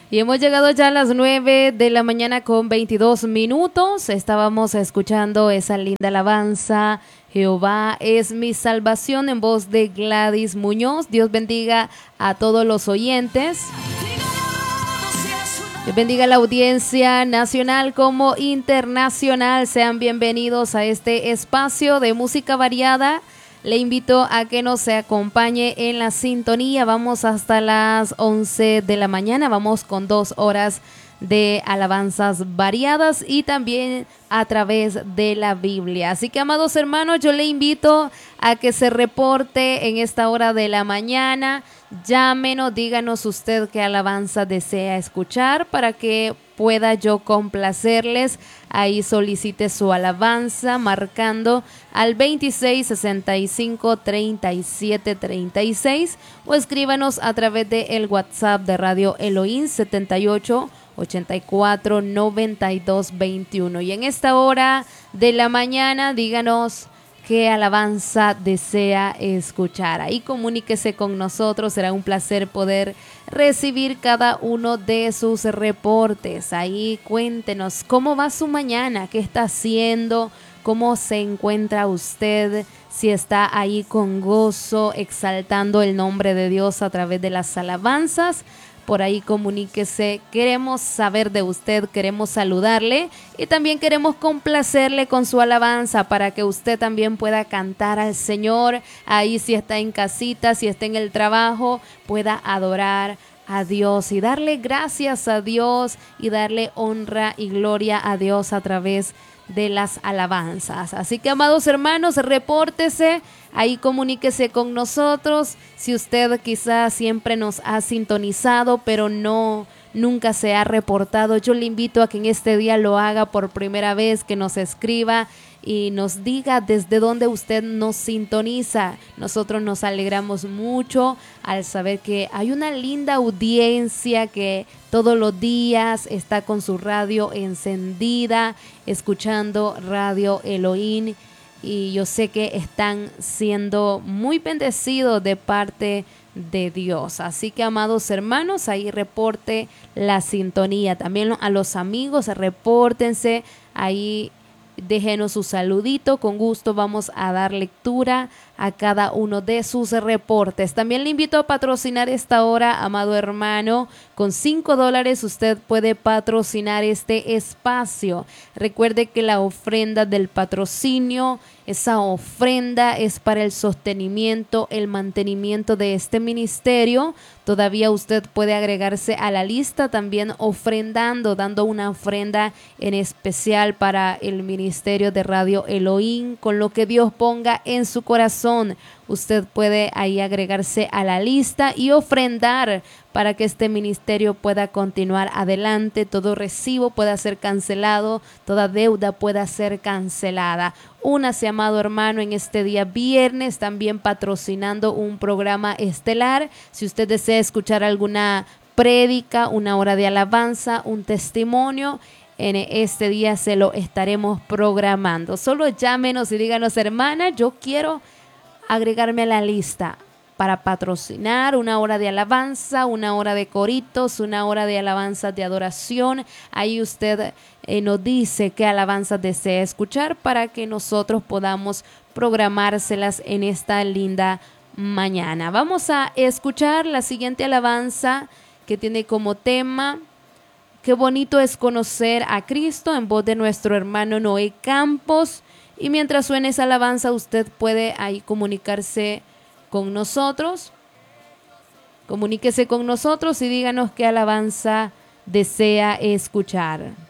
Y hemos llegado ya a las 9 de la mañana con 22 minutos. Estábamos escuchando esa linda alabanza. Jehová es mi salvación, en voz de Gladys Muñoz. Dios bendiga a todos los oyentes. Dios bendiga a la audiencia nacional como internacional. Sean bienvenidos a este espacio de música variada. Le invito a que nos acompañe en la sintonía. Vamos hasta las 11 de la mañana. Vamos con 2 horas de alabanzas variadas y también a través de la Biblia. Así que, amados hermanos, yo le invito a que se reporte en esta hora de la mañana. Llámenos, díganos usted qué alabanza desea escuchar para que pueda yo complacerles. Ahí solicite su alabanza marcando al 26 65 37 36 o escríbanos a través de el WhatsApp de Radio Elohim 78 84 92 21. Y en esta hora de la mañana díganos qué alabanza desea escuchar. Ahí comuníquese con nosotros, será un placer poder recibir cada uno de sus reportes. Ahí cuéntenos cómo va su mañana, qué está haciendo, cómo se encuentra usted, si está ahí con gozo, exaltando el nombre de Dios a través de las alabanzas. Por ahí comuníquese, queremos saber de usted, queremos saludarle y también queremos complacerle con su alabanza para que usted también pueda cantar al Señor. Ahí si está en casita, si está en el trabajo, pueda adorar a Dios y darle gracias a Dios y darle honra y gloria a Dios a través de las alabanzas. Así que, amados hermanos, repórtese, ahí comuníquese con nosotros. Si usted quizás siempre nos ha sintonizado, pero nunca se ha reportado, yo le invito a que en este día lo haga por primera vez, que nos escriba y nos diga desde dónde usted nos sintoniza. Nosotros nos alegramos mucho al saber que hay una linda audiencia que todos los días está con su radio encendida, escuchando Radio Elohim, y yo sé que están siendo muy bendecidos de parte de Dios. Así que, amados hermanos, ahí reporte la sintonía. También a los amigos, repórtense ahí. Déjenos su saludito, con gusto vamos a dar lectura a cada uno de sus reportes. También le invito a patrocinar esta hora, amado hermano. Con $5 usted puede patrocinar este espacio. Recuerde que la ofrenda del patrocinio, esa ofrenda es para el sostenimiento, el mantenimiento de este ministerio. Todavía usted puede agregarse a la lista también ofrendando, dando una ofrenda en especial para el ministerio de Radio Elohim, con lo que Dios ponga en su corazón. Usted puede ahí agregarse a la lista y ofrendar para que este ministerio pueda continuar adelante, todo recibo pueda ser cancelado, toda deuda pueda ser cancelada. Únase, amado hermano, en este día viernes, también patrocinando un programa estelar. Si usted desea escuchar alguna prédica, una hora de alabanza, un testimonio, en este día se lo estaremos programando. Solo llámenos y díganos: hermana, yo quiero agregarme a la lista para patrocinar una hora de alabanza, una hora de coritos, una hora de alabanza de adoración. Ahí usted nos dice qué alabanzas desea escuchar para que nosotros podamos programárselas en esta linda mañana. Vamos a escuchar la siguiente alabanza que tiene como tema "Qué bonito es conocer a Cristo", en voz de nuestro hermano Noé Campos. Y mientras suene esa alabanza, usted puede ahí comunicarse con nosotros. Comuníquese con nosotros y díganos qué alabanza desea escuchar.